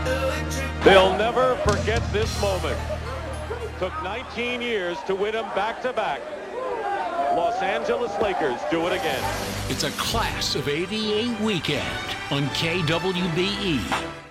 They'll never forget this moment. Took 19 years to win them back-to-back. Los Angeles Lakers do it again. It's a class of '88 weekend on KWBE.